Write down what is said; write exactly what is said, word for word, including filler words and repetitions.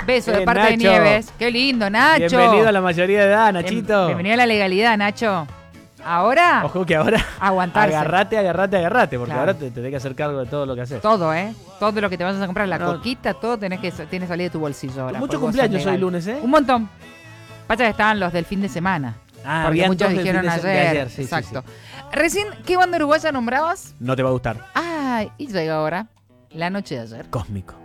Beso Bien, de parte Nacho. de Nieves. Qué lindo, Nacho. Bienvenido a la mayoría de edad, Nachito. Bien- bienvenido a la legalidad, Nacho. Ahora, Ojo que ahora aguantarse. agarrate, agarrate, agarrate, porque Claro. ahora te, te tenés que hacer cargo de todo lo que haces. Todo, ¿eh? Todo lo que te vas a comprar, la No. coquita, todo tenés que tiene que salir de tu bolsillo ahora. Muchos porque vos cumpleaños sos hoy legal. lunes, ¿eh? Un montón. Pasa que estaban los del fin de semana. Ah, porque habían muchos dos del dijeron fin de se- de ayer. ayer, sí, sí, Exacto. Recién, ¿qué banda uruguaya nombrabas? No te va a gustar. Ay, y llega ahora la noche de ayer. Cósmico.